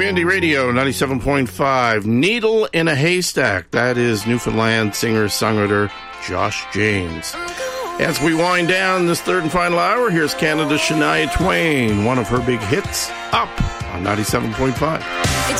Community Radio 97.5, Needle in a Haystack. That is Newfoundland singer-songwriter Josh James. As we wind down this third and final hour, here's Canada's Shania Twain, one of her big hits, Up on 97.5.